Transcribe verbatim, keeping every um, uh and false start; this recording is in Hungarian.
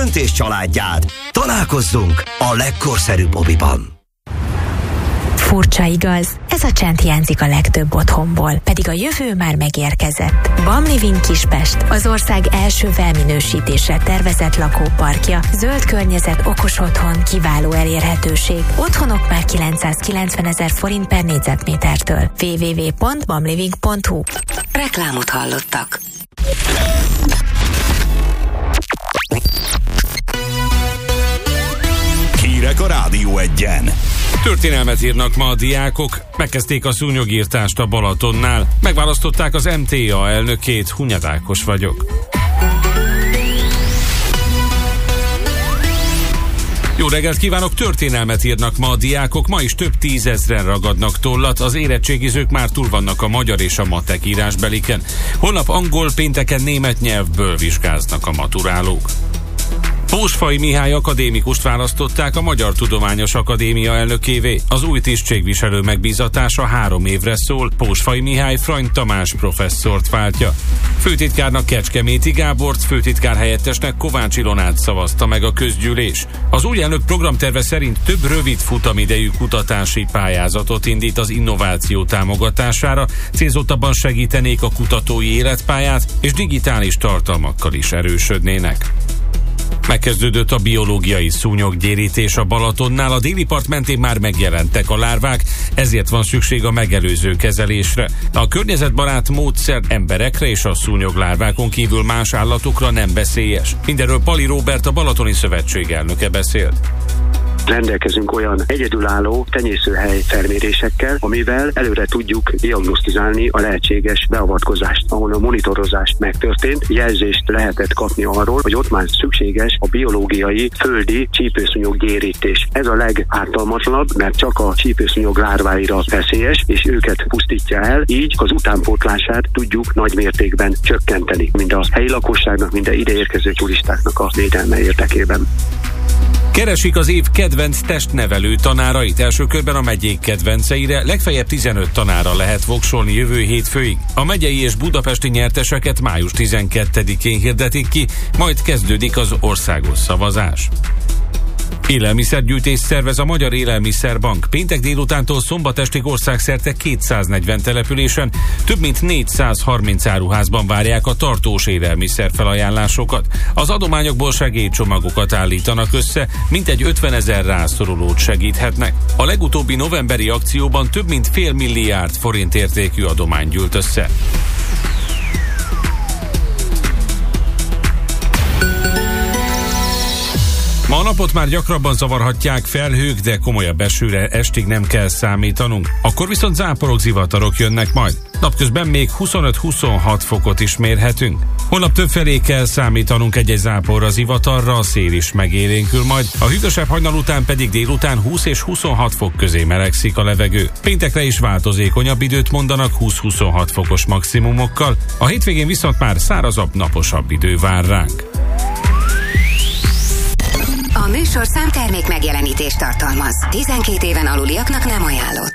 és családját. Találkozzunk a legkorszerűbb mobiban. Furcsa igaz, ez a csend hiányzik a legtöbb otthonból, pedig a jövő már megérkezett. Bam Living Kispest, az ország első felminősítésre tervezett lakóparkja, zöld környezet, okos otthon, kiváló elérhetőség. Otthonok már kilencszázkilencvenezer forint per négyzetmétertől. double-u double-u double-u pont bamliving pont hu. Reklámot hallottak. Hírek a Rádió Egyen. Történelmet írnak ma a diákok, megkezdték a szúnyogírtást a Balatonnál, megválasztották az em té á elnökét, Hunyad Ákos vagyok. Jó reggelt kívánok, történelmet írnak ma a diákok, ma is több tízezren ragadnak tollat, az érettségizők már túl vannak a magyar és a matek írásbeliken. Holnap angol, pénteken német nyelvből vizsgáznak a maturálók. Pósfai Mihály akadémikust választották a Magyar Tudományos Akadémia elnökévé. Az új tisztségviselő megbízatása három évre szól, Pósfai Mihály Frany Tamás professzort váltja. Főtitkárnak Kecskeméti Gábort, főtitkár helyettesnek Kovács Ilonát szavazta meg a közgyűlés. Az új elnök programterve szerint több rövid futamidejű kutatási pályázatot indít az innováció támogatására, célzottabban segítenék a kutatói életpályát, és digitális tartalmakkal is erősödnének. Megkezdődött a biológiai szúnyoggyérítés a Balatonnál, a déli part mentén már megjelentek a lárvák, ezért van szükség a megelőző kezelésre. A környezetbarát módszer emberekre és a szúnyoglárvákon kívül más állatokra nem veszélyes. Mindenről Pali Róbert, a Balatoni Szövetség elnöke beszélt. Rendelkezünk olyan egyedülálló tenyészőhely felmérésekkel, amivel előre tudjuk diagnosztizálni a lehetséges beavatkozást, ahol a monitorozás megtörtént, jelzést lehetett kapni arról, hogy ott már szükséges a biológiai földi csípőszúnyoggyérítés. Ez a legártalmatlanabb, mert csak a csípőszúnyog lárváira veszélyes, és őket pusztítja el, így az utánpótlását tudjuk nagy mértékben csökkenteni, mind a helyi lakosságnak, mind a ideérkező turistáknak a védelme érdekében. Keresik az év kedvenc testnevelő tanárait, első körben a megyék kedvenceire, legfeljebb tizenöt tanára lehet voksolni jövő hétfőig. A megyei és budapesti nyerteseket május tizenkettedikén hirdetik ki, majd kezdődik az országos szavazás. Élelmiszergyűjtést szervez a Magyar Élelmiszerbank. Péntek délutántól szombat estig országszerte kétszáznegyven településen több mint négyszázharminc áruházban várják a tartós élelmiszer felajánlásokat. Az adományokból segélycsomagokat állítanak össze, mintegy ötvenezer rászorulót segíthetnek. A legutóbbi novemberi akcióban több mint fél milliárd forint értékű adomány gyűlt össze. Ma a napot már gyakrabban zavarhatják felhők, de komolyabb esőre estig nem kell számítanunk. Akkor viszont záporok, zivatarok jönnek majd. Napközben még huszonöt-huszonhat fokot is mérhetünk. Holnap többfelé kell számítanunk egy-egy záporra, zivatarra, a szél is megélénkül majd. A hűvösebb hajnal után pedig délután húsz és huszonhat fok közé melegszik a levegő. Péntekre is változékonyabb időt mondanak húsz-huszonhat fokos maximumokkal. A hétvégén viszont már szárazabb, naposabb idő vár ránk. A műsor számtermék megjelenítést tartalmaz. tizenkét éven aluliaknak nem ajánlott.